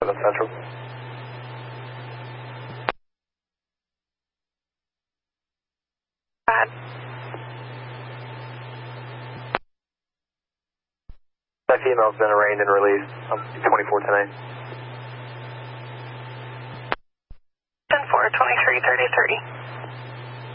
Central. Bad. That female's been arraigned and released. 24 tonight. 10-4, 2333.